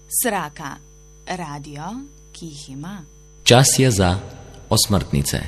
Sraka, radio, ki jih ima. Čas je za osmrtnice.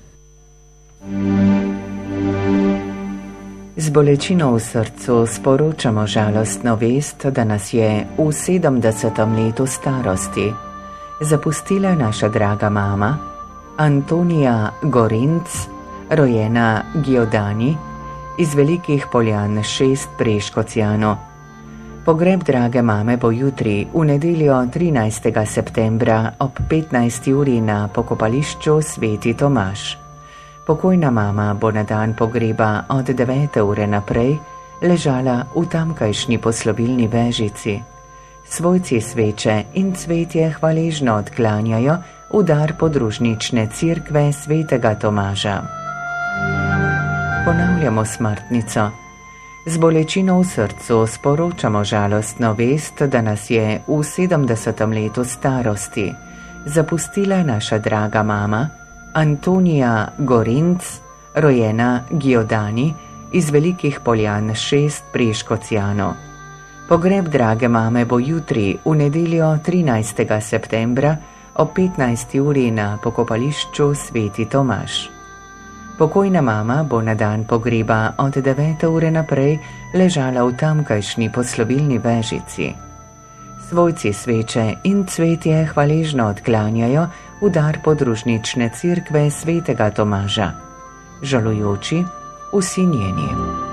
Z bolečino v srcu sporočamo žalostno vest, da nas je v 70. letu starosti zapustila naša draga mama Antonija Gorinc, rojena Giordani, iz Velikih Poljan 6 pri Škocjanu. Pogreb drage mame bo jutri, v nedeljo 13. septembra ob 15. uri na pokopališču Sveti Tomaž. Pokojna mama bo na dan pogreba od 9. ure naprej ležala v tamkajšnji poslovilni vežici. Svojci sveče in cvetje hvaležno odklanjajo v dar podružnične cerkve Svetega Tomaža. Ponavljamo smrtnico. Z bolečino v srcu sporočamo žalostno vest, da nas je v 70. letu starosti zapustila naša draga mama Antonija Gorinc, rojena Giordani, iz Velikih Poljan 6 pri Škocjanu. Pogreb drage mame bo jutri, v nedeljo 13. septembra ob 15. uri na pokopališču Sveti Tomaž. Pokojna mama bo na dan pogreba od 9. ure naprej ležala v tamkajšnji poslovilni vežici. Svojci sveče in cvetje hvaležno odklanjajo v dar podružnične cerkve Svetega Tomaža. Žalujoči vsi njeni.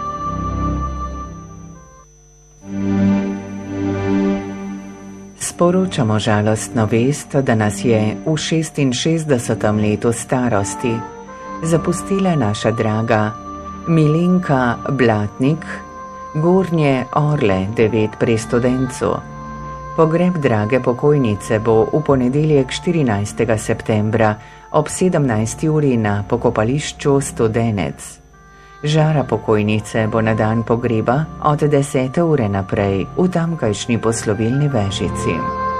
Sporočamo žalostno vest, da nas je v 66. letu starosti zapustila naša draga Milenka Blatnik, Gornje Orle 9 pri Studencu. Pogreb drage pokojnice bo v ponedeljek 14. septembra ob 17. uri na pokopališču Studenec. Žara pokojnice bo na dan pogreba od 10. ure naprej v tamkajšnji poslovilni vežici.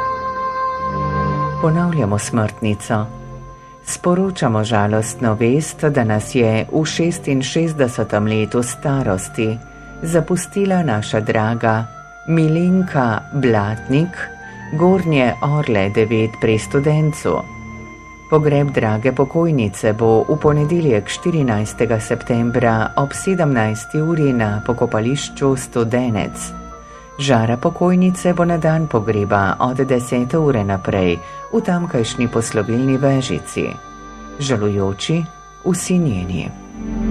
Ponavljamo smrtnico. Sporočamo žalostno vest, da nas je v 66. letu starosti zapustila naša draga Milenka Blatnik, Gornje Orle 9 pri Studencu. Pogreb drage pokojnice bo v ponedeljek 14. septembra ob 17. uri na pokopališču Studenec. Žara pokojnice bo na dan pogreba od 10. ure naprej v tamkajšnji poslovilni vežici. Žalujoči vsi njeni.